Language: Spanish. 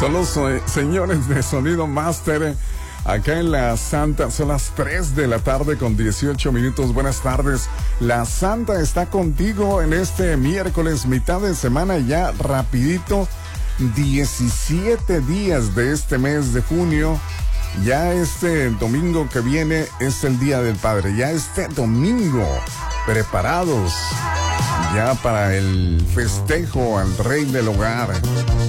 Son los señores de Sonido Master. Acá en La Santa, son las 3 de la tarde con 18 minutos. Buenas tardes. La Santa está contigo en este miércoles, mitad de semana ya, rapidito. 17 días de este mes de junio. Ya este domingo que viene es el Día del Padre. Ya este domingo, preparados ya para el festejo al Rey del Hogar.